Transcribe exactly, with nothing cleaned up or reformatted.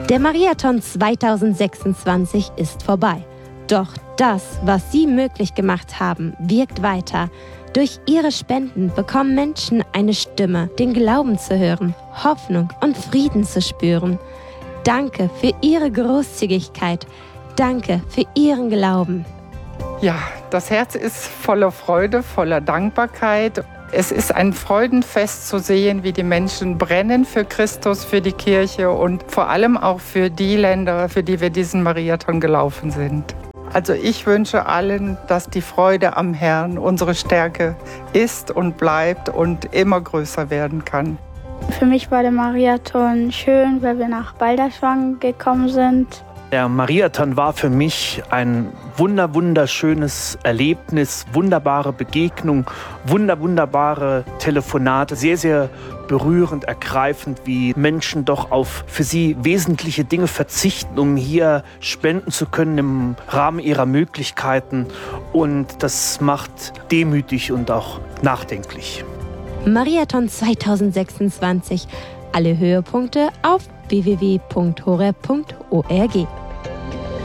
Der Mariathon zweitausendsechsundzwanzig ist vorbei. Doch das, was Sie möglich gemacht haben, wirkt weiter. Durch Ihre Spenden bekommen Menschen eine Stimme, den Glauben zu hören, Hoffnung und Frieden zu spüren. Danke für Ihre Großzügigkeit. Danke für Ihren Glauben. Ja, das Herz ist voller Freude, voller Dankbarkeit. Es ist ein Freudenfest zu sehen, wie die Menschen brennen für Christus, für die Kirche und vor allem auch für die Länder, für die wir diesen Mariathon gelaufen sind. Also ich wünsche allen, dass die Freude am Herrn unsere Stärke ist und bleibt und immer größer werden kann. Für mich war der Mariathon schön, weil wir nach Balderschwang gekommen sind. Der Mariathon war für mich ein wunder, wunderschönes Erlebnis, wunderbare Begegnung, wunder, wunderbare Telefonate, sehr, sehr berührend, ergreifend, wie Menschen doch auf für sie wesentliche Dinge verzichten, um hier spenden zu können im Rahmen ihrer Möglichkeiten. Und das macht demütig und auch nachdenklich. Mariathon zweitausendsechsundzwanzig. Alle Höhepunkte auf w w w punkt horeb punkt org.